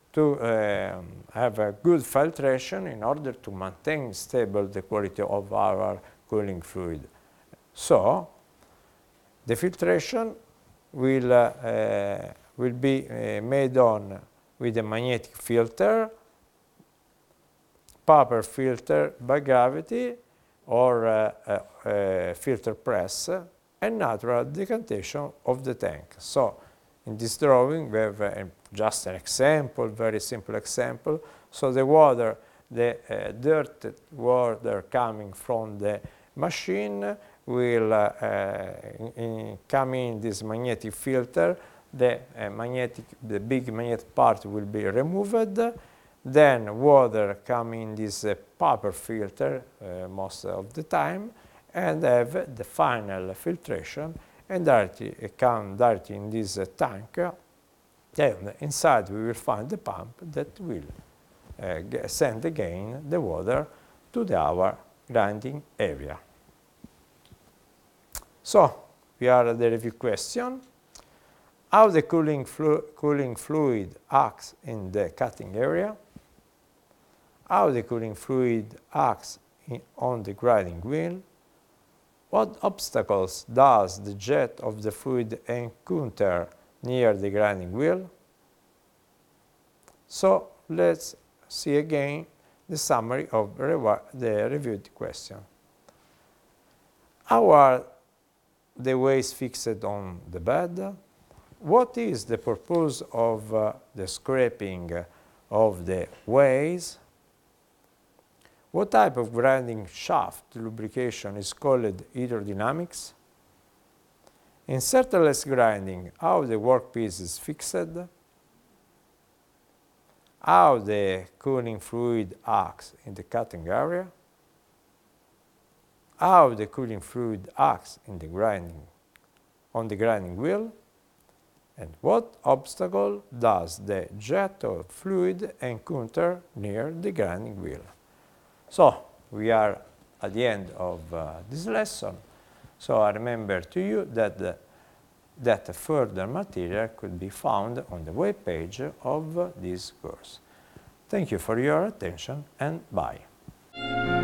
to have a good filtration in order to maintain stable the quality of our cooling fluid. So the filtration will be made on with a magnetic filter, paper filter by gravity, or a filter press, and natural decantation of the tank. So in this drawing we have just an example, very simple example. So the water, the dirt water coming from the machine will come in this magnetic filter. The big magnetic part will be removed. Then water come in this paper filter most of the time, and have the final filtration, and come directly in this tank. Then inside we will find the pump that will send again the water to our grinding area. So we are at the review question. How the cooling fluid acts in the cutting area. How the cooling fluid acts on the grinding wheel. What obstacles does the jet of the fluid encounter near the grinding wheel? So let's see again the summary of the reviewed question. How are the weights fixed on the bed? What is the purpose of the scraping of the weights? What type of grinding shaft lubrication is called hydrodynamics? In serteless grinding, how the workpiece is fixed? How the cooling fluid acts in the cutting area? How the cooling fluid acts in the on the grinding wheel? And what obstacle does the jet of fluid encounter near the grinding wheel? So we are at the end of this lesson. So I remember to you that further material could be found on the web page of this course. Thank you for your attention, and bye.